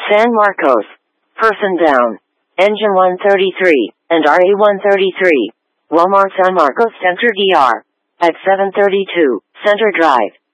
San Marcos. Person down. Engine 133 and RE-133. Walmart San Marcos Center DR. At 732 Center Drive.